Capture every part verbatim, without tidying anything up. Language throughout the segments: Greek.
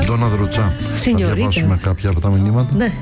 Ντόνα Δροτσά. Θα διαβάσουμε κάποια από τα μηνύματα. Ναι.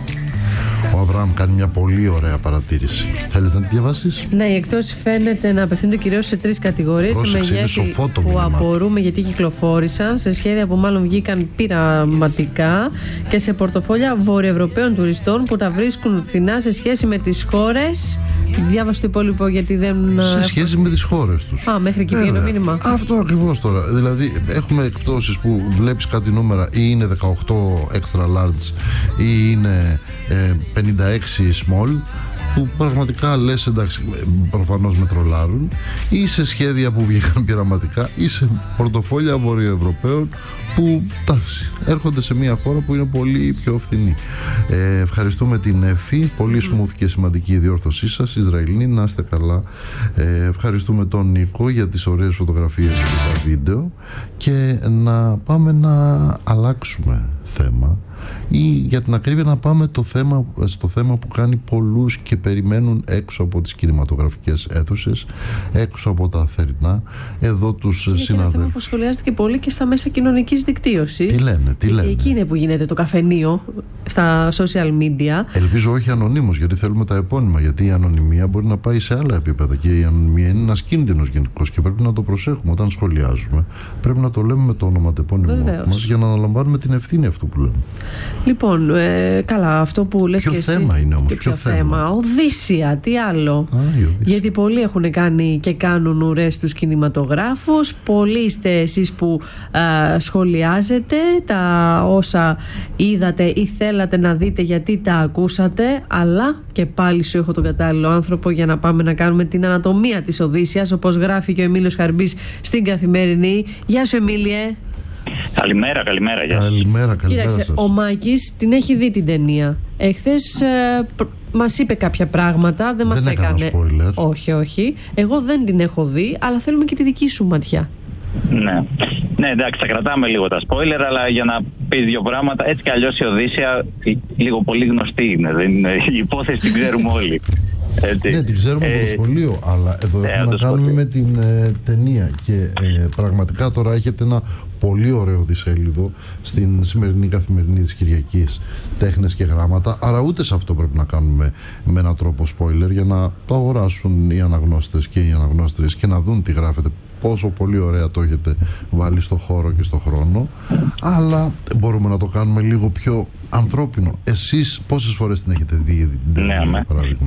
Ο Αβραάμ κάνει μια πολύ ωραία παρατήρηση. Θέλεις να τη διαβάσεις? Ναι, οι εκτός φαίνεται να απευθύνονται κυρίως σε τρεις κατηγορίες. Σε μεγέθη που απορούμε γιατί κυκλοφόρησαν, σε σχέδια που μάλλον βγήκαν πειραματικά και σε πορτοφόλια βορειοευρωπαίων τουριστών που τα βρίσκουν φθηνά σε σχέση με τις χώρες. Διάβασε το υπόλοιπο γιατί δεν. Σε σχέση με τις χώρες τους. Α, μέχρι εκεί πήγαινε το μήνυμα. Αυτό ακριβώς τώρα. Δηλαδή, έχουμε εκπτώσεις που βλέπεις κάτι νούμερα ή είναι δεκαοκτώ extra large ή είναι ε, πενήντα έξι small, που πραγματικά λες εντάξει, προφανώς με τρολάρουν, ή σε σχέδια που βγήκαν πειραματικά ή σε πορτοφόλια βορειοευρωπαίων που εντάξει, έρχονται σε μια χώρα που είναι πολύ πιο φθηνή. Ε, ευχαριστούμε την Εφη, πολύ smooth και σημαντική η διόρθωσή σας, Ισραηλινή, να είστε καλά. Ε, ευχαριστούμε τον Νίκο για τις ωραίες φωτογραφίες και τα βίντεο, και να πάμε να αλλάξουμε θέμα, ή για την ακρίβεια να πάμε το θέμα, στο θέμα που κάνει πολλούς και περιμένουν έξω από τις κινηματογραφικές αίθουσες, έξω από τα θερινά, εδώ τους συναδέλφους. Είναι ένα θέμα που σχολιάζεται και πολύ και στα μέσα κοινωνικής δικτύωσης. Τι λένε, τι λένε. Και εκεί είναι που γίνεται το καφενείο στα social media. Ελπίζω όχι ανωνύμως, γιατί θέλουμε τα επώνυμα, γιατί η ανωνυμία μπορεί να πάει σε άλλα επίπεδα και η ανωνυμία είναι ένας κίνδυνος γενικώς και πρέπει να το προσέχουμε όταν σχολιάζουμε. Πρέπει να το λέμε με το ονοματεπώνυμό μας για να αναλαμβάνουμε την ευθύνη αυτού που λέμε. Λοιπόν, ε, καλά, αυτό που λες ποιο και εσύ. Ποιο θέμα είναι όμως, ποιο, ποιο θέμα. θέμα. Οδύσσια, τι άλλο. Α, γιατί πολλοί έχουν κάνει και κάνουν ουρές στους κινηματογράφους. Πολλοί είστε εσείς που α, σχολιάζετε τα όσα είδατε ή θέλατε να δείτε γιατί τα ακούσατε. Αλλά και πάλι σου έχω τον κατάλληλο άνθρωπο για να πάμε να κάνουμε την ανατομία της Οδύσσιας, όπως γράφει και ο Εμίλιος Χαρμπής στην Καθημερινή. Γεια σου, Εμίλιε. Καλημέρα, καλημέρα. Γεια. Καλημέρα, καλημέρα. Κοίταξε, ο Μάκης την έχει δει την ταινία. Εχθές ε, π, μας είπε κάποια πράγματα, δεν μας δεν έκανε. Spoiler. Όχι, όχι. Εγώ δεν την έχω δει, αλλά θέλουμε και τη δική σου ματιά. Ναι. Ναι, εντάξει, θα κρατάμε λίγο τα spoiler, αλλά για να πει δύο πράγματα, έτσι κι αλλιώς η Οδύσσια λίγο πολύ γνωστή είναι. Δεν είναι η υπόθεση, την ξέρουμε όλοι. Έτσι. Ναι, την ξέρουμε από ε, το σχολείο, αλλά εδώ ε, έχουμε να κάνουμε σχολείο. με την ε, ταινία και ε, πραγματικά τώρα έχετε ένα πολύ ωραίο δισέλιδο στην σημερινή Καθημερινή της Κυριακής, τέχνες και γράμματα, άρα ούτε σε αυτό πρέπει να κάνουμε με έναν τρόπο spoiler για να το αγοράσουν οι αναγνώστες και οι αναγνώστριες και να δουν τι γράφετε, πόσο πολύ ωραία το έχετε βάλει στο χώρο και στο χρόνο, αλλά μπορούμε να το κάνουμε λίγο πιο ανθρώπινο. Εσείς πόσες φορές την έχετε δει την ταινία, ναι, παράδειγμα?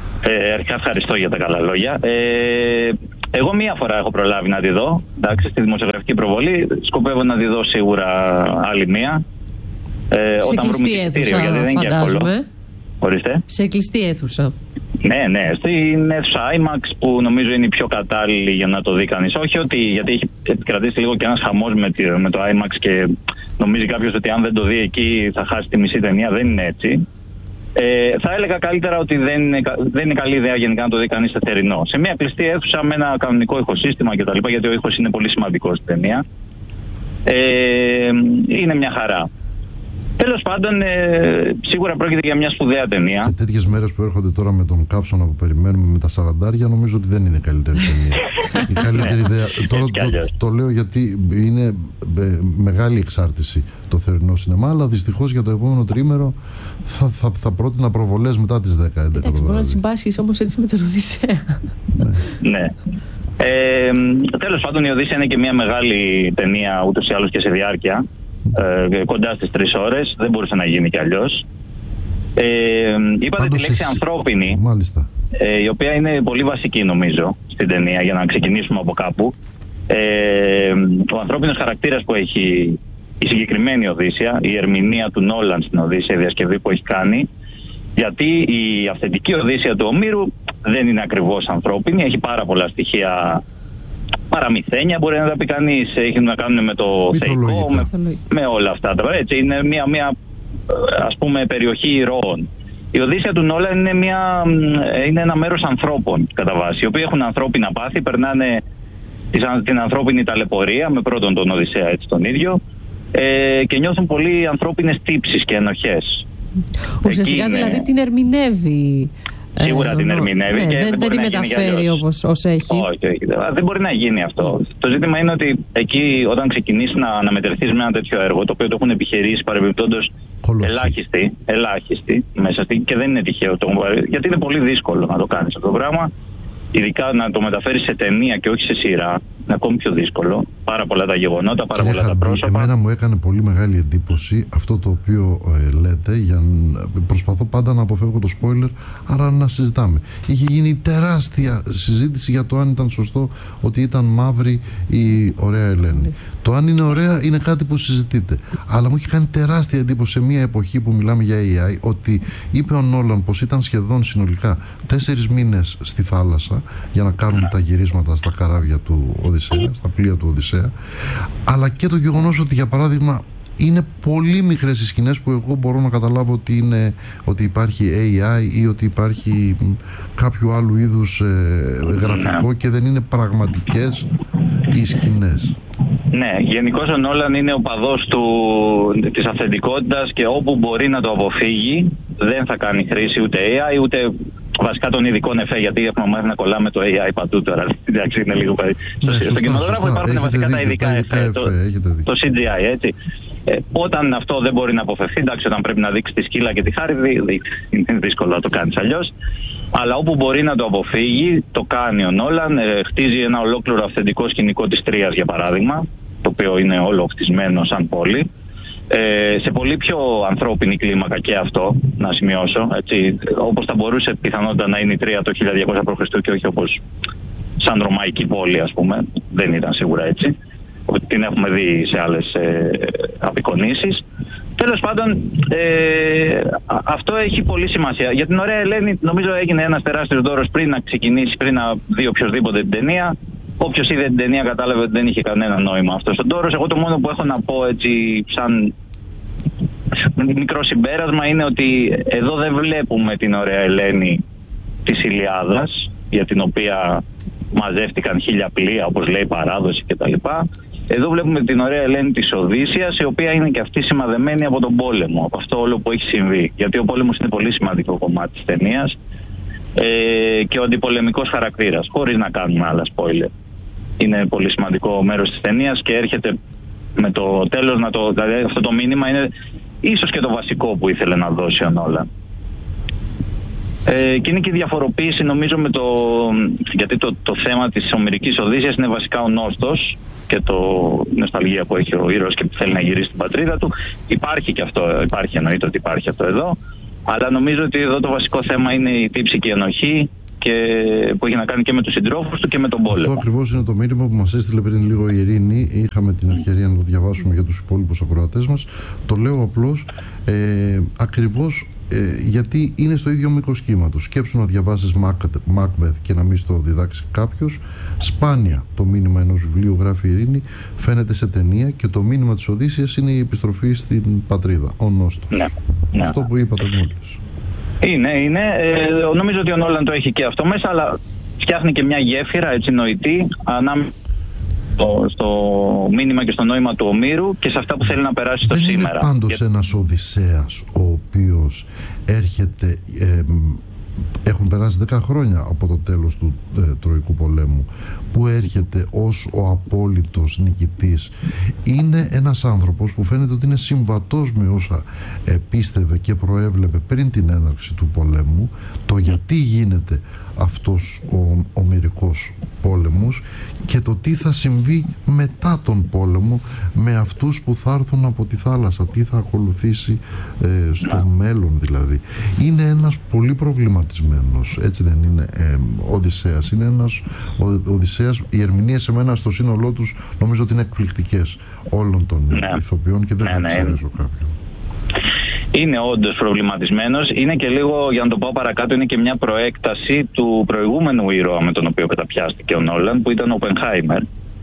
Ε, αρχικά ευχαριστώ για τα καλά λόγια. Ε, εγώ μία φορά έχω προλάβει να τη δω. Εντάξει, στη δημοσιογραφική προβολή. Σκοπεύω να τη δω σίγουρα άλλη μία. Ε, σε όταν κλειστή αίθουσα, φαντάζομαι. Ορίστε. Σε κλειστή αίθουσα. Ναι, ναι. Στην αίθουσα άιμαξ που νομίζω είναι η πιο κατάλληλη για να το δει κανείς. Όχι ότι, γιατί έχει επικρατήσει λίγο και ένας χαμός με, με το άιμαξ και νομίζει κάποιος ότι αν δεν το δει εκεί θα χάσει τη μισή ταινία. Δεν είναι έτσι. Ε, θα έλεγα καλύτερα ότι δεν είναι, δεν είναι καλή ιδέα γενικά να το δει κανείς σε θερινό. Σε μια κλειστή αίθουσα με ένα κανονικό ηχοσύστημα κτλ. Γιατί ο ήχος είναι πολύ σημαντικός στην ταινία. Ε, είναι μια χαρά. Τέλος πάντων, ε, σίγουρα πρόκειται για μια σπουδαία ταινία. Και τέτοιες μέρες που έρχονται τώρα με τον καύσωνα που περιμένουμε με τα σαραντάρια, νομίζω ότι δεν είναι καλύτερη ταινία. Η καλύτερη ιδέα. Τώρα το, το λέω γιατί είναι ε, μεγάλη εξάρτηση το θερινό σινεμά, αλλά δυστυχώς για το επόμενο τριήμερο θα, θα, θα πρότεινα προβολές μετά τις δέκα έντεκα. Εντάξει, μπορεί να συμπάσχεις όμως έτσι με τον Οδυσσέα. Ναι. Ε, τέλος πάντων, η Οδύσσια είναι και μια μεγάλη ταινία ούτως ή άλλως και σε διάρκεια. Ε, κοντά στις τρεις ώρες, δεν μπορούσε να γίνει κι αλλιώς. Ε, είπατε Πάντως τη λέξη εσύ... ανθρώπινη, μάλιστα. Ε, η οποία είναι πολύ βασική νομίζω στην ταινία, για να ξεκινήσουμε από κάπου. Ε, ο ανθρώπινος χαρακτήρας που έχει η συγκεκριμένη Οδύσσια, η ερμηνεία του Νόλαν στην Οδύσσια, η διασκευή που έχει κάνει, γιατί η αυθεντική Οδύσσια του Ομήρου δεν είναι ακριβώς ανθρώπινη, έχει πάρα πολλά στοιχεία παραμυθένια, μπορεί να τα πει κανείς, έχει να κάνουν με το θεϊκό, με, με όλα αυτά. Έτσι, είναι μια, μια ας πούμε περιοχή ηρώων. Η Οδύσσια του Νόλαν είναι, μια, είναι ένα μέρος ανθρώπων κατά βάση, οι οποίοι έχουν ανθρώπινα πάθη, περνάνε την ανθρώπινη ταλαιπωρία με πρώτον τον Οδυσσέα, έτσι τον ίδιο, ε, και νιώθουν πολύ ανθρώπινες τύψεις και ενοχές. Ουσιαστικά είναι... δηλαδή την ερμηνεύει Σίγουρα ε, την ερμηνεύει. Ναι, και δεν, δεν, δεν τη μεταφέρει όπως ως έχει. Όχι, όχι. Δεν μπορεί να γίνει αυτό. Το ζήτημα είναι ότι εκεί, όταν ξεκινήσει να, να μετερθείς με ένα τέτοιο έργο, το οποίο το έχουν επιχειρήσει παρεμπιπτόντως ελάχιστοι, ελάχιστοι μέσα στην, και δεν είναι τυχαίο το, γιατί είναι πολύ δύσκολο να το κάνεις αυτό το πράγμα. Ειδικά να το μεταφέρεις σε ταινία και όχι σε σειρά, είναι ακόμη πιο δύσκολο. Πάρα πολλά τα γεγονότα, πάρα πολλά τα πρόσωπα. Εμένα μου έκανε πολύ μεγάλη εντύπωση αυτό το οποίο ε, λέτε. Για, προσπαθώ πάντα να αποφεύγω το spoiler, άρα να συζητάμε. Είχε γίνει τεράστια συζήτηση για το αν ήταν σωστό ότι ήταν μαύρη η ωραία Ελένη. Το αν είναι ωραία είναι κάτι που συζητείτε. Αλλά μου είχε κάνει τεράστια εντύπωση σε μια εποχή που μιλάμε για έι άι, ότι είπε ο Νόλαν πως ήταν σχεδόν συνολικά τέσσερις μήνες στη θάλασσα για να κάνουν τα γυρίσματα στα καράβια του Οδυσσέα, στα πλοία του Οδυσσέα, αλλά και το γεγονός ότι, για παράδειγμα, είναι πολύ μικρές οι σκηνές που εγώ μπορώ να καταλάβω ότι, είναι, ότι υπάρχει έι άι ή ότι υπάρχει κάποιο άλλου είδους ε, γραφικό και δεν είναι πραγματικές οι σκηνές. Ναι, γενικώς ο Νόλαν είναι ο παδός του, της αυθεντικότητας και όπου μπορεί να το αποφύγει δεν θα κάνει χρήση ούτε έι άι ούτε βασικά των ειδικών εφέ, γιατί έχουμε μάθει να κολλάμε το έι άι παντού τώρα. Εντάξει, είναι λίγο παιδί. Ναι, στο κινηματογράφο υπάρχουν έχετε βασικά δίκιο, τα ειδικά εφέ, το, το σι τζι άι, έτσι. Ε, όταν αυτό δεν μπορεί να αποφευθεί, εντάξει, όταν πρέπει να δείξει τη σκύλα και τη χάρη, είναι δύσκολο να το κάνεις αλλιώς. Αλλά όπου μπορεί να το αποφύγει, το κάνει ο Νόλαν. Ε, χτίζει ένα ολόκληρο αυθεντικό σκηνικό της Τρίας, για παράδειγμα, το οποίο είναι όλο χτισμένο σαν πόλη. Ε, σε πολύ πιο ανθρώπινη κλίμακα και αυτό, να σημειώσω. Έτσι, όπως θα μπορούσε πιθανότατα να είναι η Τρία το χίλια διακόσια π.Χ. και όχι όπως σαν ρωμαϊκή πόλη, ας πούμε. Δεν ήταν σίγουρα έτσι. Ότι την έχουμε δει σε άλλες ε, απεικονίσεις. Τέλος πάντων, ε, αυτό έχει πολύ σημασία. Για την ωραία Ελένη, νομίζω έγινε ένας τεράστιος δώρος πριν να ξεκινήσει, πριν να δει οποιοδήποτε την ταινία. Όποιος είδε την ταινία κατάλαβε ότι δεν είχε κανένα νόημα αυτός ο δώρος. Εγώ το μόνο που έχω να πω, έτσι, σαν μικρό συμπέρασμα, είναι ότι εδώ δεν βλέπουμε την ωραία Ελένη της Ηλιάδας, για την οποία μαζεύτηκαν χίλια πλοία, όπως λέει η παράδοση κτλ. Εδώ βλέπουμε την ωραία Ελένη της Οδύσσειας, η οποία είναι και αυτή σημαδεμένη από τον πόλεμο, από αυτό όλο που έχει συμβεί. Γιατί ο πόλεμος είναι πολύ σημαντικό κομμάτι της ταινίας ε, και ο αντιπολεμικός χαρακτήρας, χωρίς να κάνουμε άλλα spoiler. Είναι πολύ σημαντικό μέρος της ταινίας και έρχεται με το τέλος να το... Δηλαδή αυτό το μήνυμα είναι ίσως και το βασικό που ήθελε να δώσει ο Νόλαν. Ε, και είναι και η διαφοροποίηση, νομίζω, με το... γιατί το, το θέμα της Ομηρικής Οδύσσειας είναι βασικά ο νόστος και το νοσταλγία που έχει ο ήρωας και που θέλει να γυρίσει στην πατρίδα του. Υπάρχει και αυτό, υπάρχει, εννοείται ότι υπάρχει αυτό εδώ, αλλά νομίζω ότι εδώ το βασικό θέμα είναι η τύψη και η ενοχή, και που έχει να κάνει και με τους συντρόφους του και με τον πόλεμο. Αυτό ακριβώς είναι το μήνυμα που μας έστειλε πριν λίγο η Ειρήνη. Είχαμε την ευκαιρία να το διαβάσουμε για τους υπόλοιπους ακροατές μας. Το λέω απλώς ε, ακριβώς ε, γιατί είναι στο ίδιο μήκος κύματος. Σκέψου να διαβάσεις Macbeth και να μην στο διδάξει κάποιος. Σπάνια το μήνυμα ενός βιβλίου, γράφει η Ειρήνη, φαίνεται σε ταινία, και το μήνυμα της Οδύσσειας είναι η επιστροφή στην πατρίδα, ο νόστος. Ναι, ναι. Αυτό που είπατε μόλις. Είναι, είναι. Ε, νομίζω ότι ο Νόλαν το έχει και αυτό μέσα, αλλά φτιάχνει και μια γέφυρα, έτσι, νοητή, ανάμεσα στο, στο μήνυμα και στο νόημα του Ομήρου και σε αυτά που θέλει να περάσει στο Δεν σήμερα. Είναι πάντως Για... ένας Οδυσσέας ο οποίος έρχεται... Ε, έχουν περάσει δέκα χρόνια από το τέλος του ε, Τροϊκού πολέμου, που έρχεται ως ο απόλυτος νικητής. Είναι ένας άνθρωπος που φαίνεται ότι είναι συμβατός με όσα ε, πίστευε και προέβλεπε πριν την έναρξη του πολέμου, το γιατί γίνεται αυτός ο ομηρικός πόλεμος και το τι θα συμβεί μετά τον πόλεμο με αυτούς που θα έρθουν από τη θάλασσα, τι θα ακολουθήσει ε, στο μέλλον δηλαδή. Είναι ένας πολύ προβληματισμένος, έτσι δεν είναι, ε, Οδυσσέας. Είναι ένας ο, Οδυσσέας, οι ερμηνείες σε μένα στο σύνολό τους νομίζω ότι είναι εκπληκτικές όλων των ναι. ηθοποιών και δεν ναι, θα ναι, εξαιρέσω κάποιον. Είναι όντως προβληματισμένος. Είναι και λίγο, για να το πω παρακάτω, είναι και μια προέκταση του προηγούμενου ήρωα με τον οποίο καταπιάστηκε ο Νόλαν, που ήταν ο Οπενχάιμερ.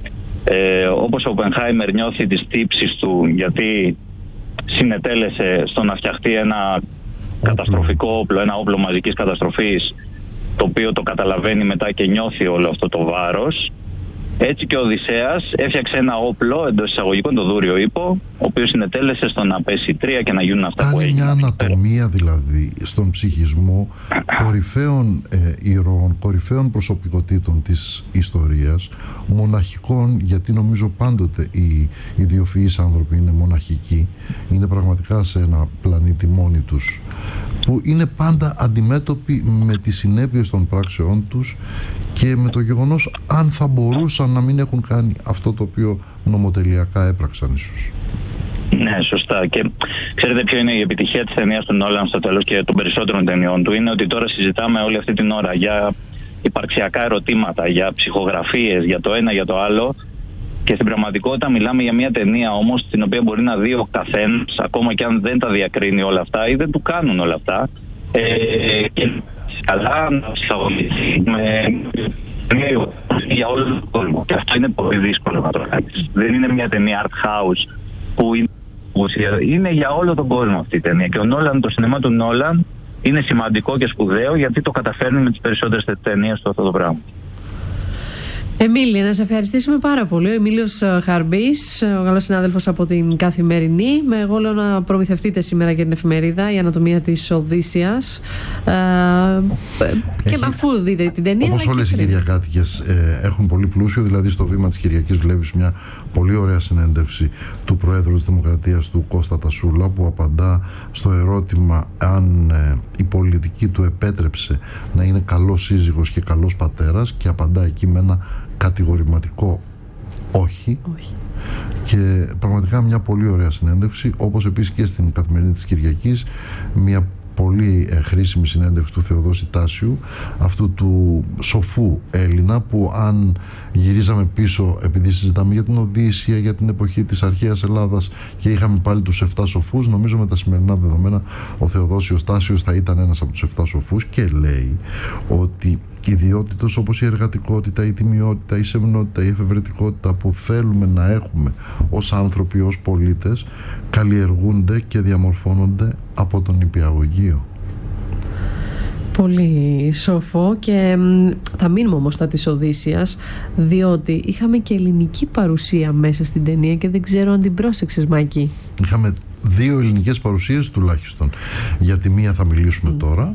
Ε, όπως ο Οπενχάιμερ νιώθει τις τύψεις του γιατί συνετέλεσε στο να φτιαχτεί ένα καταστροφικό όπλο, ένα όπλο μαζικής καταστροφής, το οποίο το καταλαβαίνει μετά και νιώθει όλο αυτό το βάρος. Έτσι και ο Οδυσσέας έφτιαξε ένα όπλο εντός εισαγωγικών, το δούριο ύπο, ο οποίος συνετέλεσε στο να πέσει τρία και να γίνουν αυτά Κάνει που έγινε. Κάνει μια ανατομία δηλαδή στον ψυχισμό κορυφαίων ε, ηρώων, κορυφαίων προσωπικότητων της ιστορίας, μοναχικών, γιατί νομίζω πάντοτε οι ιδιοφυείς άνθρωποι είναι μοναχικοί, είναι πραγματικά σε ένα πλανήτη μόνοι τους, που είναι πάντα αντιμέτωποι με τις συνέπειες των πράξεών τους και με το γεγονός αν θα μπορούσαν να μην έχουν κάνει αυτό το οποίο νομοτελειακά έπραξαν ίσως. Ναι, σωστά. Και ξέρετε ποιο είναι η επιτυχία της ταινίας του Νόλαν στο τέλος και των περισσότερων ταινιών του? Είναι ότι τώρα συζητάμε όλη αυτή την ώρα για υπαρξιακά ερωτήματα, για ψυχογραφίες, για το ένα, για το άλλο. Και στην πραγματικότητα μιλάμε για μια ταινία όμως την οποία μπορεί να δει ο καθένας, ακόμα και αν δεν τα διακρίνει όλα αυτά ή δεν του κάνουν όλα αυτά. Ε, και καλά να ψυχαγωγηθεί με για όλο τον κόσμο. Και αυτό είναι πολύ δύσκολο να το κάνεις. Δεν είναι μια ταινία art house που είναι, είναι για όλο τον κόσμο αυτή η ταινία. Και ο Νόλαν, το σινεμά του Νόλαν είναι σημαντικό και σπουδαίο γιατί το καταφέρνει με τις περισσότερες ταινίες του αυτό το πράγμα. Εμίλια, να σε ευχαριστήσουμε πάρα πολύ. Ο Εμίλιος Χαρμπής, ο καλός συνάδελφος από την Καθημερινή. Με εγώ λέω να προμηθευτείτε σήμερα και την εφημερίδα «Η Ανατομία της Οδύσσειας». Ε, και αφού δείτε την ταινία. Όπως όλες οι Κυριακάτικες ε, έχουν πολύ πλούσιο, δηλαδή στο βήμα της Κυριακής βλέπεις μια πολύ ωραία συνέντευξη του Προέδρου της Δημοκρατίας, του Κώστα Τασούλα, που απαντά στο ερώτημα αν ε, η πολιτική του επέτρεψε να είναι καλός σύζυγος και καλός πατέρας, και απαντά εκεί με ένα κατηγορηματικό όχι. όχι. Και πραγματικά μια πολύ ωραία συνέντευξη, όπως επίσης και στην Καθημερινή της Κυριακής μια πολύ ε, χρήσιμη συνέντευξη του Θεοδόση Τάσιου, αυτού του σοφού Έλληνα, που αν γυρίζαμε πίσω, επειδή συζητάμε για την Οδύσσεια, για την εποχή της αρχαίας Ελλάδας και είχαμε πάλι τους εφτά σοφούς, νομίζω με τα σημερινά δεδομένα ο Θεοδόσιος Τάσιος θα ήταν ένας από τους εφτά σοφούς, και λέει ότι ιδιότητες όπως η εργατικότητα, η τιμιότητα, η σεμνότητα, η εφευρετικότητα που θέλουμε να έχουμε ως άνθρωποι, ως πολίτες, καλλιεργούνται και διαμορφώνονται από τον νηπιαγωγείο. Πολύ σοφό. Και θα μείνουμε όμως στα της Οδύσσειας, διότι είχαμε και ελληνική παρουσία μέσα στην ταινία και δεν ξέρω αν την πρόσεξες, Μάκη. Είχαμε δύο ελληνικές παρουσίες τουλάχιστον. Για τη μία θα μιλήσουμε mm. τώρα.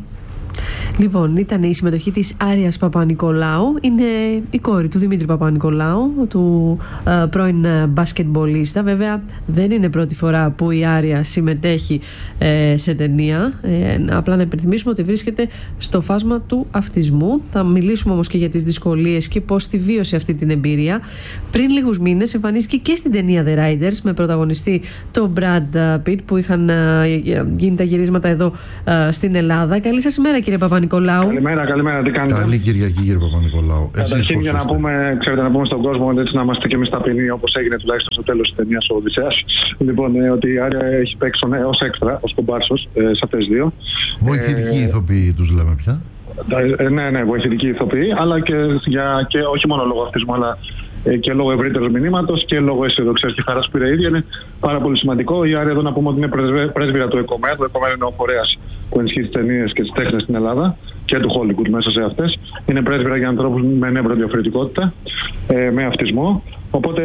Λοιπόν, ήταν η συμμετοχή της Άριας Παπανικολάου. Είναι η κόρη του Δημήτρη Παπανικολάου, του ε, πρώην μπασκετμπολίστα. Βέβαια δεν είναι πρώτη φορά που η Άρια συμμετέχει ε, σε ταινία. ε, Απλά να υπενθυμίσουμε ότι βρίσκεται στο φάσμα του αυτισμού. Θα μιλήσουμε όμως και για τις δυσκολίες και πώς τη βίωσε αυτή την εμπειρία. Πριν λίγους μήνες εμφανίστηκε και στην ταινία The Riders με πρωταγωνιστή τον Brad Pitt, που είχαν ε, γίνει τα γυρίσματα εδώ ε, στην Ελλάδα. Καλή σας ημέρα, κύριε Παπανικολάου. Καλημέρα, καλημέρα, τι κάνετε? Καλή Κυριακή, κύριε Παπανικολάου. Καταρχήν, για να πούμε, ξέρετε, να πούμε στον κόσμο, έτσι να είμαστε και εμείς ταπεινοί, όπως έγινε τουλάχιστον στο τέλος της ταινίας ο Οδυσσέας. Λοιπόν, ε, ότι η Άρια έχει παίξει ε, ως έξτρα, ως κομπάρσος, ε, σε αυτές τις δύο. Βοηθητικοί ε, ηθοποιοί τους λέμε πια. Ε, ναι, ναι, βοηθητικοί ηθοποιοί, αλλά και, για, και όχι μόνο λόγω αυτισμού, αλλά και λόγω ευρύτερου μηνύματος και λόγω αισιοδοξίας και χαράς που πήρε η ίδια. Είναι πάρα πολύ σημαντικό. Η Άρια, εδώ να πούμε ότι είναι πρέσβυρα του ΕΚΟΜΕ. Το ΕΚΟΜΕ είναι ο φορέας που ενισχύει τις ταινίες και τις τέχνες στην Ελλάδα και του Hollywood μέσα σε αυτές. Είναι πρέσβυρα για ανθρώπους με νευροδιαφορετικότητα, ε, με αυτισμό. Οπότε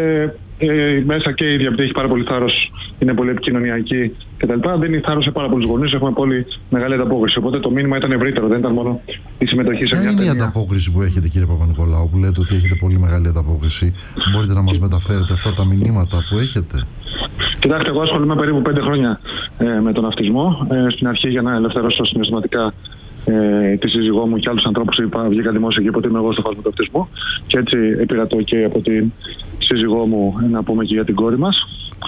ε, μέσα και η ίδια, επειδή έχει πάρα πολύ θάρρος, είναι πολύ επικοινωνιακή κτλ. Δίνει θάρρος σε πάρα πολλούς γονείς. Έχουμε πολύ μεγάλη ανταπόκριση. Οπότε το μήνυμα ήταν ευρύτερο, δεν ήταν μόνο η συμμετοχή σε μια ταινία. Ποια είναι η ανταπόκριση που έχετε, κύριε Παπανικολάου, που λέτε ότι έχετε πολύ μεγάλη ανταπόκριση? Μπορείτε να μας μεταφέρετε αυτά τα μηνύματα που έχετε? Κοιτάξτε, εγώ ασχολούμαι περίπου πέντε χρόνια ε, με τον αυτισμό. Ε, στην αρχή για να ελευθερώσω συναισθηματικά ε, τη σύζυγό μου και άλλους ανθρώπους, είπα, βγήκα δημόσια και είπα ότι είμαι εγώ στο φάσμα του αυτισμού. Και έτσι επειρατώ και από την σύζυγό μου, να πούμε, και για την κόρη μας.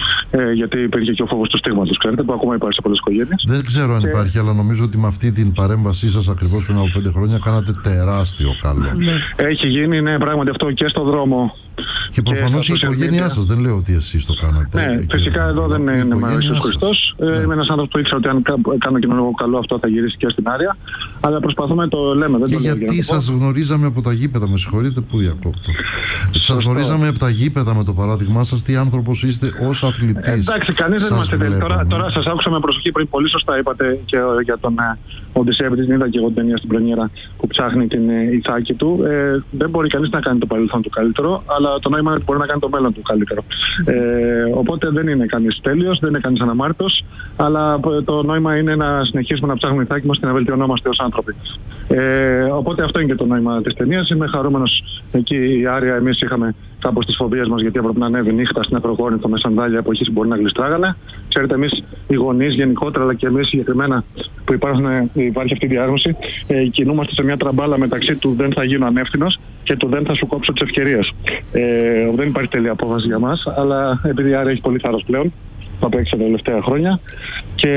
Ε, γιατί υπήρχε και ο φόβος του στίγματος, ξέρετε, που ακόμα υπάρχει σε πολλές οικογένειες. Δεν ξέρω αν και... υπάρχει, αλλά νομίζω ότι με αυτή την παρέμβασή σας ακριβώς πριν από πέντε χρόνια κάνατε τεράστιο καλό. Έχει γίνει, ναι, πράγματι αυτό και στο δρόμο. Και προφανώς η οικογένειά σας, δεν λέω ότι εσείς το κάνατε. Ναι, και φυσικά εδώ δεν είναι ο Ιησούς Χριστός. Ναι. Είμαι ένας άνθρωπος που ήξερα ότι αν κάνω κοινωνικό καλό, αυτό θα γυρίσει και στην Άρια. Αλλά προσπαθούμε, το λέμε. Δεν και το γιατί λέω, σας γνωρίζαμε από τα γήπεδα, με συγχωρείτε που διακόπτω. Σας γνωρίζαμε από τα γήπεδα με το παράδειγμά σας, τι άνθρωπος είστε ως αθλητής. Εντάξει, κανείς δεν είμαστε τέλειος. Τώρα, τώρα σας άκουσα με προσοχή πριν, πολύ σωστά είπατε και για τον Οδυσσέα, την είδα και εγώ την ταινία στην πρεμιέρα, που ψάχνει την Ιθάκη του. Ε, δεν μπορεί κανείς να κάνει το παρελθόν του καλύτερο, αλλά αλλά το νόημα είναι ότι μπορεί να κάνει το μέλλον του καλύτερο. Ε, οπότε δεν είναι κανείς τέλειος, δεν είναι κανείς αναμάρτητος, αλλά το νόημα είναι να συνεχίσουμε να ψάχνουμε ηθάκι μας και να βελτιωνόμαστε ως άνθρωποι. Ε, οπότε αυτό είναι και το νόημα της ταινίας. Είμαι χαρούμενος εκεί η Άρια. Εμείς είχαμε κάπως τις φοβίες μας, γιατί έπρεπε να ανέβει νύχτα στην Ακροκόρινθο με σανδάλια που εκεί μπορεί να γλιστράγανε. Ξέρετε, εμείς οι γονείς γενικότερα, αλλά και εμείς συγκεκριμένα που υπάρχουν, υπάρχει αυτή η διάγνωση, ε, κινούμαστε σε μια τραμπάλα μεταξύ του δεν θα γίνω ανεύθυνος και του δεν θα σου κόψω τις ευκαιρίες. Ε, δεν υπάρχει τέλεια απόφαση για μας, αλλά επειδή η Άρια έχει πολύ θάρρος πλέον, το απέξε τα τελευταία χρόνια και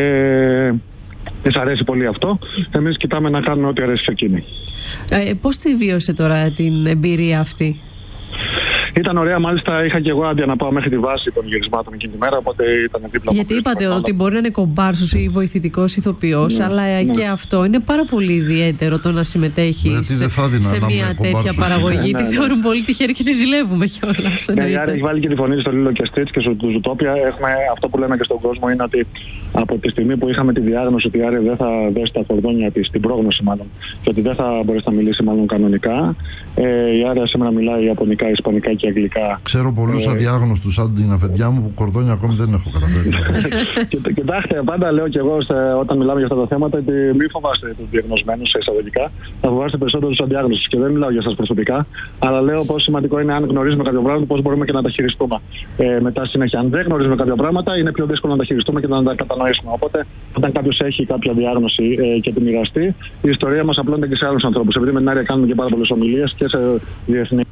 της αρέσει πολύ αυτό, εμείς κοιτάμε να κάνουμε ό,τι αρέσει σε εκείνη. Ε, πώς τη βίωσε τώρα την εμπειρία αυτή? Ήταν ωραία, μάλιστα είχα και εγώ άδεια να πάω μέχρι τη βάση των γυρισμάτων εκείνη τη μέρα, οπότε ήταν δίπλα. Γιατί είπατε ότι μπορεί να είναι κομπάρσος ή βοηθητικός ηθοποιός, ναι, αλλά ναι, και αυτό είναι πάρα πολύ ιδιαίτερο το να συμμετέχει σε, σε μια τέτοια παραγωγή. Ναι, ναι, ναι. Τη θεωρούν πολύ τυχερή και τη ζηλεύουμε κιόλας. Ναι, η Άρια έχει βάλει και τη φωνή στο Λίλο και Στιτς και στο Zootopia. Έχουμε αυτό που λέμε και στον κόσμο, είναι ότι από τη στιγμή που είχαμε τη διάγνωση ότι η Άρια δεν θα δώσει τα κορδόνια της, την πρόγνωση μάλλον, και ότι δεν θα μπορέσει να μιλήσει μάλλον κανονικά, ε, η Άρια σήμερα μιλάει ιαπωνικά, ισπανικά και αγγλικά. Ξέρω πολλούς ε, αδιάγνωστους σαν την αφεντιά μου που κορδόνια ακόμη δεν έχω καταφέρει. Κοιτάξτε, πάντα λέω κι εγώ σε, όταν μιλάμε για αυτά τα θέματα, ότι μην φοβάστε τους διαγνωσμένους σε εισαγωγικά, θα φοβάστε περισσότερο τους αδιάγνωστους. Και δεν μιλάω για σας προσωπικά, αλλά λέω πόσο σημαντικό είναι, αν γνωρίζουμε κάποια πράγματα, πώς μπορούμε και να τα χειριστούμε. Ε, μετά συνέχεια, αν δεν γνωρίζουμε κάποια πράγματα, είναι πιο δύσκολο να τα χειριστούμε και να τα κατανοήσουμε. Οπότε, όταν κάποιος έχει κάποια διάγνωση ε, και τη μοιραστεί, η ιστορία μας απλώνεται και σε άλλους ανθρώπους. Επειδή με την Άρια κάνουμε και πάρα πολλές ομιλίες και σε διεθνή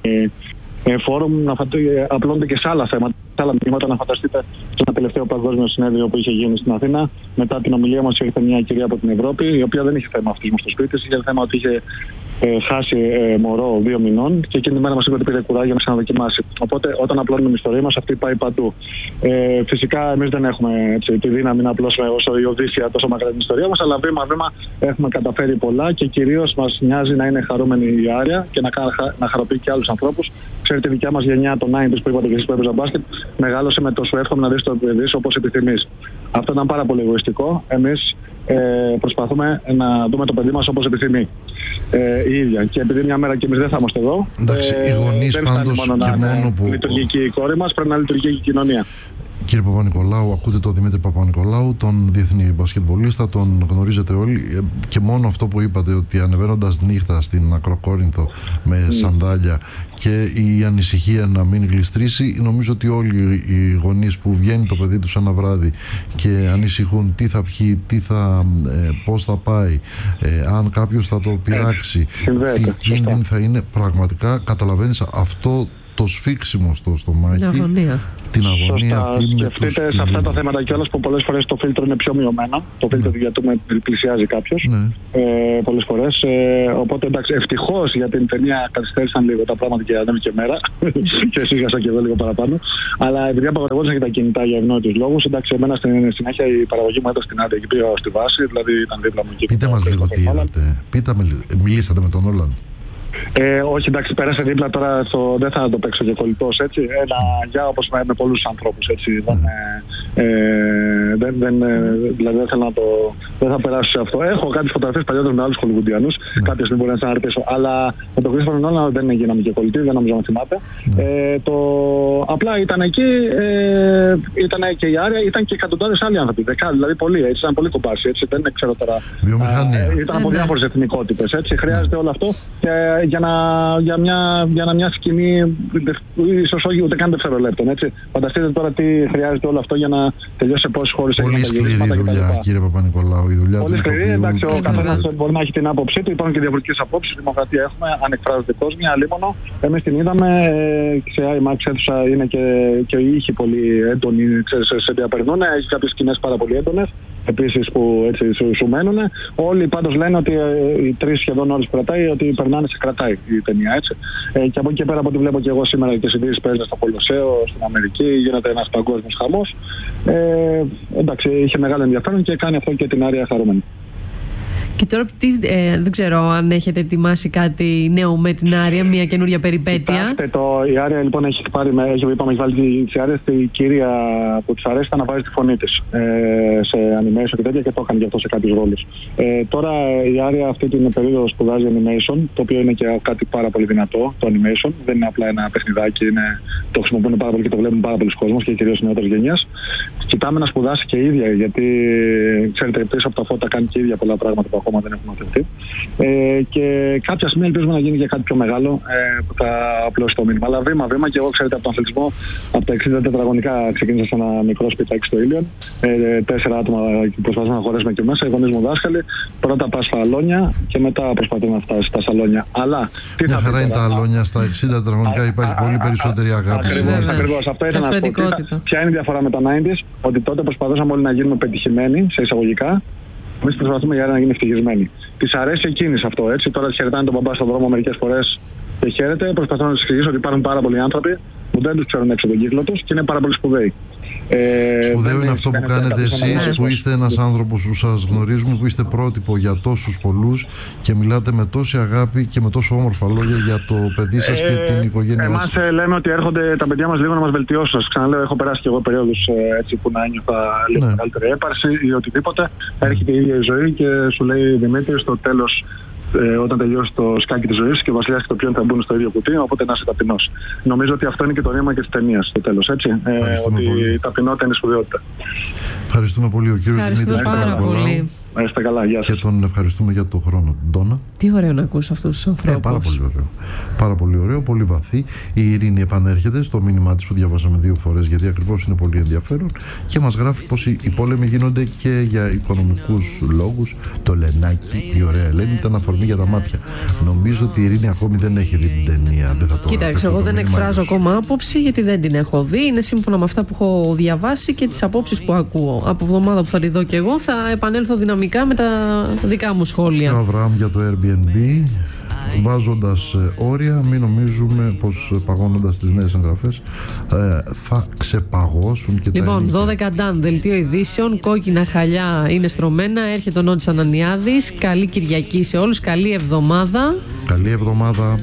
ε, φόρουμ, να φατε, ε, απλώνεται και σε άλλα θέματα, σε άλλα μηνύματα. Να φανταστείτε σε ένα τελευταίο παγκόσμιο συνέδριο που είχε γίνει στην Αθήνα, μετά την ομιλία μας ήρθε μια κυρία από την Ευρώπη, η οποία δεν είχε θέμα αυτής στο σπίτι της, είχε θέμα ότι είχε ε, χάσει ε, μωρό δύο μηνών και εκείνη τη μέρα μας είπε ότι πήρε κουράγιο να ξαναδοκιμάσει. Οπότε, όταν απλώνουμε την ιστορία μας, αυτή πάει παντού. Ε, φυσικά, εμείς δεν έχουμε έτσι, τη δύναμη να απλώσουμε όσο η Οδύσσια τόσο μακρά την ιστορία μας, αλλά βήμα-βήμα έχουμε καταφέρει πολλά και κυρίως μας νοιάζει να είναι χαρούμενη η Άρια και να, να χαροποιεί και άλλους ανθρώπους. Ξέρετε, η δικιά μας γενιά, το ενενήντα που είπατε και εσείς που έπαιζαν μπάσκετ, μεγάλωσε με το σου εύχομαι να δεις το παιδί σου όπως επιθυμείς. Αυτό ήταν πάρα πολύ εγωιστικό. Εμείς ε, προσπαθούμε να δούμε το παιδί μας όπως επιθυμεί ε, η ίδια. Και επειδή μια μέρα και εμείς δεν θα είμαστε εδώ, εντάξει, ε, οι γονείς δεν πάντως μόνο και να μόνο που... λειτουργική η κόρη μας, πρέπει να λειτουργεί και η κοινωνία. Κύριε Παπα-Νικολάου, ακούτε τον Δημήτρη Παπα-Νικολάου, τον διεθνή μπασκετμπολίστα, τον γνωρίζετε όλοι. Και μόνο αυτό που είπατε, ότι ανεβαίνοντας νύχτα στην Ακροκόρινθο με mm. σανδάλια και η ανησυχία να μην γλιστρήσει, νομίζω ότι όλοι οι γονείς που βγαίνει το παιδί τους ένα βράδυ και ανησυχούν τι θα πιει, τι θα, ε, πώς θα πάει, ε, αν κάποιος θα το πειράξει, mm. τι κίνδυνοι θα είναι, πραγματικά καταλαβαίνεις αυτό το σφίξιμο στο στομάχι, την αγωνία, την αγωνία αυτή. Σκεφτείτε σε αυτά τα θέματα κιόλας που πολλές φορές το φίλτρο είναι πιο μειωμένο. Το φίλτρο του γιατρού με πλησιάζει κάποιος. Ναι. Ε, πολλές φορές. Ε, οπότε εντάξει, ευτυχώς για την ταινία καθυστέρησαν λίγο τα πράγματα και ανέβηκε μέρα. Και σίγασα και εδώ λίγο παραπάνω. Αλλά επειδή απαγορευόντουσαν και τα κινητά για ευνόητους λόγους, εντάξει, εμένα στην συνέχεια η παραγωγή μου έδωσε την άδεια και πήγα στη βάση. Δηλαδή ήταν δίπλα μου εκεί. Πείτε μας λίγο τι είδατε. Μιλήσατε με τον Όλαντ? Ε, όχι, εντάξει, πέρασε δίπλα τώρα, στο, δεν θα το παίξω και κολλητός, έτσι. Ένα γεια όπως με, με πολλούς ανθρώπους, έτσι. Mm. Δεν, ε, δεν, δεν, δηλαδή δεν θέλω να το... Δεν θα περάσω σε αυτό. Έχω κάτι φωτογραφίες παλιότερες με άλλους χολιγουντιανούς, mm. κάποιες δεν μπορεί να σας αναρτήσω. Αλλά με τον Κρίστοφερ Νόλαν δεν γίναμε και κολλητοί, δεν νομίζω να θυμάται. Mm. Ε, το... Απλά ήταν εκεί, ε, ήταν και η Άρια, ήταν και εκατοντάδες άλλοι άνθρωποι. Δεκά, δηλαδή πολλοί, έτσι, ήταν πολύ κομπάρσι, έτσι. Δεν ξέρω τώρα. Ε, ήταν από διάφορες εθνικότητες, έτσι. Χρειάζεται όλο αυτό. Και, για να, για, μια, για να μια σκηνή, ίσως όχι ούτε καν δευτερολέπτων, έτσι. Φανταστείτε τώρα τι χρειάζεται όλο αυτό για να τελειώσει σε πόσες χώρες έγινε. Πολύ σκληρή δουλειά, κύριε Παπα-Νικολάου. Η δουλειά πολύ σκληρή, εντάξει, ο καθένας μπορεί να έχει την άποψή του, υπάρχουν και διαφορετικές απόψεις. Δημοκρατία έχουμε, αν εκφράζεται κόσμια, αλίμονο. Εμείς την είδαμε, σε IMAX αίθουσα είναι και, και οι ήχοι πολύ έντονοι, ξέρεις, σε διαπερνούν, έχει κάποιες σκηνές πάρα πολύ έντονες. Επίσης που έτσι σου, σου μένουν. Όλοι πάντως λένε ότι ε, οι τρεις σχεδόν ώρες που κρατάει, ότι περνάνε σε κρατάει η ταινία, έτσι. Ε, και από εκεί και πέρα από ό,τι βλέπω και εγώ σήμερα και συντήσεις παίζουν στο Κολοσσέο, στην Αμερική, γίνεται ένας παγκόσμιος χαμός. Ε, εντάξει, είχε μεγάλο ενδιαφέρον και κάνει αυτό και την Άρια χαρούμενη. Και τώρα τι, ε, δεν ξέρω αν έχετε ετοιμάσει κάτι νέο με την Άρια, μια καινούρια περιπέτεια. Κοιτάξτε, το, η Άρια λοιπόν έχει πάρει, έχει, είπαμε, έχει βάλει τις Άριες, η κυρία που της αρέσει να βάζει τη φωνή της ε, σε animation και τέτοια, και το έκανε γι' αυτό σε κάποιους ρόλους. Ε, τώρα η Άρια αυτή την περίοδο σπουδάζει animation, το οποίο είναι και κάτι πάρα πολύ δυνατό, το animation. Δεν είναι απλά ένα παιχνιδάκι, είναι, το χρησιμοποιούν πάρα πολύ και το βλέπουν πάρα πολλοί κόσμος και κυρίως νεότερης γενιάς. Κοιτάμε να σπουδάσει και η ίδια, γιατί ξέρετε, πίσω από τα φώτα κάνει και η ίδια πολλά πράγματα που ακόμα δεν έχουν μαθευτεί. Ε, και κάποια στιγμή ελπίζουμε να γίνει και κάτι πιο μεγάλο ε, που θα απλώσει το μήνυμα. Αλλά βήμα-βήμα, και εγώ ξέρετε από τον αθλητισμό, από τα εξήντα τετραγωνικά ξεκίνησα σε ένα μικρό σπιτάκι στο Ήλιον. Ε, τέσσερα άτομα που προσπαθούμε να χωρέσουμε εκεί μέσα, οι γονείς μου δάσκαλοι. Πρώτα πα στα αλόνια και μετά προσπαθούμε να φτάσει στα σαλόνια. Αλλά τι μια θα χαρά είναι τα αλόνια, στα εξήντα τετραγωνικά υπάρχει πολύ περισσότερη αγάπη. Ακριβώς, αυτό ήθελα να πω. Ποια είναι η διαφορά με τα ενενήντα, ότι τότε προσπαθούσαμε όλοι να γίνουμε πετυχημένοι, σε εισαγωγικά. Εμείς προσπαθούμε για να γίνει ευτυχισμένοι. Της αρέσει εκείνης αυτό, έτσι. Τώρα τη χαιρετάνε τον μπαμπά στον δρόμο μερικές φορές και χαίρεται. Προσπαθώ να της εξηγήσω ότι υπάρχουν πάρα πολλοί άνθρωποι που δεν τους ξέρουν έξω τον κύκλο τους και είναι πάρα πολύ σπουδαίοι. Ε, Σπουδαίο είναι αυτό που κάνετε εσείς, που είστε ένας άνθρωπος που σας γνωρίζουμε, που είστε πρότυπο για τόσους πολλούς και μιλάτε με τόση αγάπη και με τόσο όμορφα λόγια για το παιδί σας ε, και την οικογένειά σας. Εμάς ε, λέμε ότι έρχονται τα παιδιά μας λίγο να μας βελτιώσουν. Σας ξαναλέω, έχω περάσει και εγώ περίοδους ε, έτσι, που να ένιωθα λίγο ναι. μεγαλύτερη έπαρση ή οτιδήποτε. Mm. Έρχεται η ίδια η ζωή και σου λέει, Δημήτρη, στο τέλος, Ε, όταν τελειώσει το σκάκι της ζωής και ο βασιλιάς και το ποιον θα μπουν στο ίδιο κουτί, οπότε να είσαι ταπεινός. Νομίζω ότι αυτό είναι και το νόημα και της ταινίας στο τέλος, έτσι. Ε, ότι πολύ. Η ταπεινότητα είναι η σπουδαιότητα. Ευχαριστούμε πολύ, ο κύριος Δημήτρης Παρακολάου. Είστε καλά, γεια σας. Και τον ευχαριστούμε για τον χρόνο. Ντόνα. Τι ωραίο να ακούς αυτούς τους ανθρώπους. Ε, πάρα πολύ ωραίο. Πάρα πολύ ωραίο, πολύ βαθύ. Η Ειρήνη επανέρχεται στο μήνυμά της που διαβάσαμε δύο φορές, γιατί ακριβώς είναι πολύ ενδιαφέρον και μας γράφει πως οι, οι πόλεμοι γίνονται και για οικονομικούς λόγους. Το Λενάκι, η ωραία Ελένη, ήταν αφορμή για τα μάτια. Νομίζω ότι η Ειρήνη ακόμη δεν έχει δει την ταινία. Δεν θα το Κοίταξε, εγώ δεν εκφράζω ακόμα άποψη, γιατί δεν την έχω δει. Είναι σύμφωνα με αυτά που έχω διαβάσει και τις απόψεις που ακούω. Από εβδομάδα που θα τη δω και εγώ, θα επανέλθω δυναμικά με τα δικά μου σχόλια. Ο Αβραάμ για το Airbnb, βάζοντας ε, όρια, μην νομίζουμε πως παγώνοντας τις νέες εγγραφές ε, θα ξεπαγώσουν και λοιπόν, τα ελληνικά. δώδεκα Ντάν, δελτίο ειδήσεων, κόκκινα χαλιά είναι στρωμένα, έρχεται ο Νότης Ανανιάδης. Καλή Κυριακή σε όλους, καλή εβδομάδα. Καλή εβδομάδα.